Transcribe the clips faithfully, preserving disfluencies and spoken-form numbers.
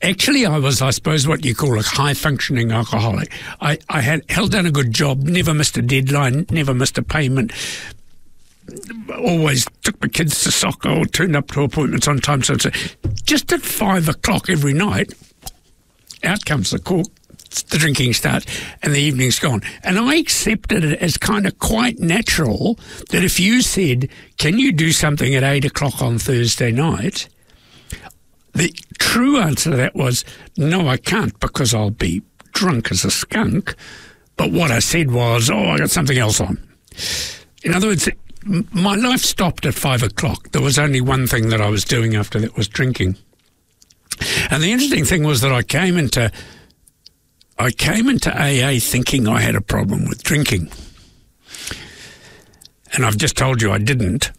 Actually, I was, I suppose, what you call a high-functioning alcoholic. I, I had held down a good job, never missed a deadline, never missed a payment, always took my kids to soccer or turned up to appointments on time. So it's just at five o'clock every night, out comes the cork, the drinking starts, and the evening's gone. And I accepted it as kind of quite natural that if you said, can you do something at eight o'clock on Thursday night? The true answer to that was, no, I can't, because I'll be drunk as a skunk. But what I said was, oh, I got something else on. In other words, my life stopped at five o'clock. There was only one thing that I was doing after that, was drinking. And the interesting thing was that I came into, I came into A A thinking I had a problem with drinking. And I've just told you I didn't.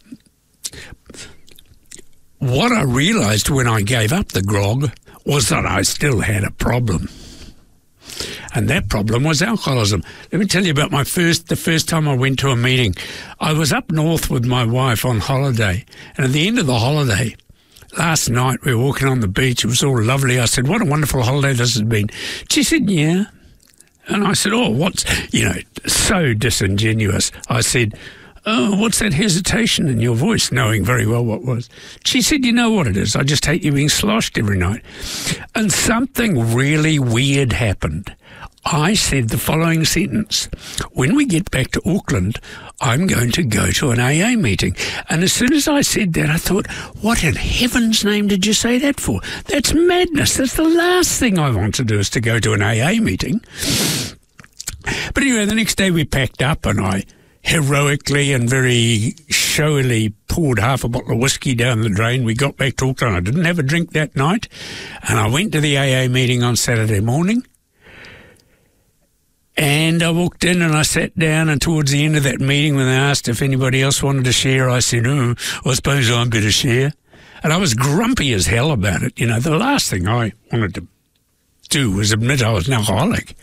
What I realised when I gave up the grog was that I still had a problem. And that problem was alcoholism. Let me tell you about my first, the first time I went to a meeting. I was up north with my wife on holiday. And at the end of the holiday, last night we were walking on the beach. It was all lovely. I said, what a wonderful holiday this has been. She said, yeah. And I said, oh, what's, you know, so disingenuous. I said, oh, what's that hesitation in your voice, knowing very well what was? She said, you know what it is, I just hate you being sloshed every night. And something really weird happened. I said the following sentence, when we get back to Auckland, I'm going to go to an A A meeting. And as soon as I said that, I thought, what in heaven's name did you say that for? That's madness. That's the last thing I want to do, is to go to an A A meeting. But anyway, the next day we packed up and I heroically and very showily poured half a bottle of whiskey down the drain. We got back to Auckland. I didn't have a drink that night. And I went to the A A meeting on Saturday morning. And I walked in and I sat down, and towards the end of that meeting, when they asked if anybody else wanted to share, I said, oh, I suppose I'm going to share. And I was grumpy as hell about it. You know, the last thing I wanted to do was admit I was an alcoholic.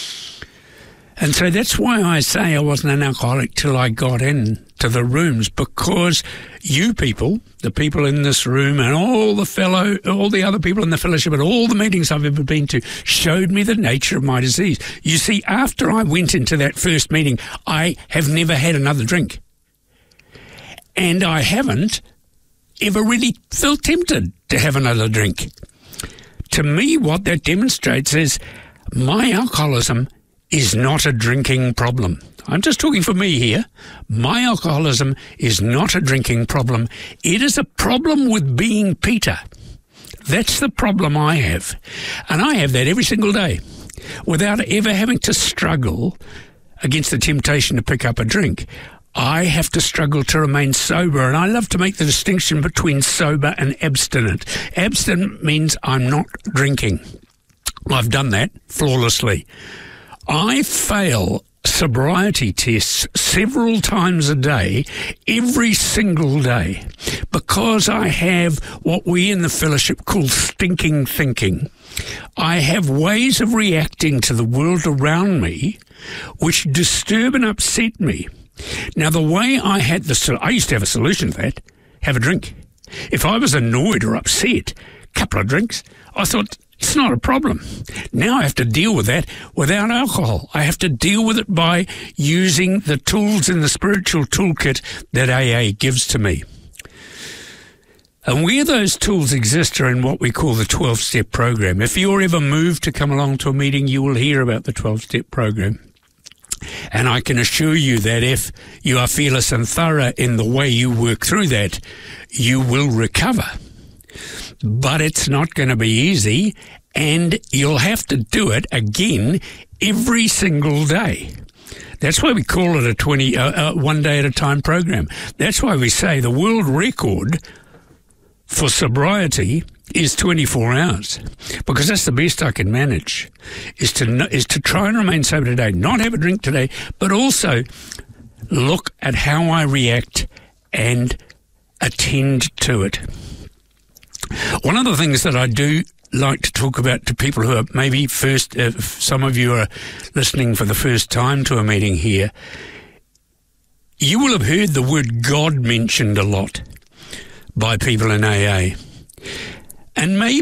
And so that's why I say I wasn't an alcoholic till I got into the rooms, because you people, the people in this room and all the fellow, all the other people in the fellowship at all the meetings I've ever been to, showed me the nature of my disease. You see, after I went into that first meeting, I have never had another drink. And I haven't ever really felt tempted to have another drink. To me, what that demonstrates is my alcoholism is not a drinking problem. I'm just talking for me here. My alcoholism is not a drinking problem. It is a problem with being Peter. That's the problem I have. And I have that every single day without ever having to struggle against the temptation to pick up a drink. I have to struggle to remain sober, and I love to make the distinction between sober and abstinent. Abstinent means I'm not drinking. I've done that flawlessly. I fail sobriety tests several times a day, every single day, because I have what we in the fellowship call stinking thinking. I have ways of reacting to the world around me which disturb and upset me. Now, the way I had the, I used to have a solution to that, have a drink. If I was annoyed or upset, a couple of drinks, I thought, it's not a problem. Now I have to deal with that without alcohol. I have to deal with it by using the tools in the spiritual toolkit that A A gives to me. And where those tools exist are in what we call the twelve-step program. If you're ever moved to come along to a meeting, you will hear about the twelve-step program. And I can assure you that if you are fearless and thorough in the way you work through that, you will recover. But it's not going to be easy, and you'll have to do it again every single day. That's why we call it a twenty, uh, uh, one day at a time program. That's why we say the world record for sobriety is twenty-four hours, because that's the best I can manage, is to is to try and remain sober today, not have a drink today, but also look at how I react and attend to it. One of the things that I do like to talk about to people who are maybe first, uh, some of you are listening for the first time to a meeting here, you will have heard the word God mentioned a lot by people in A A. And maybe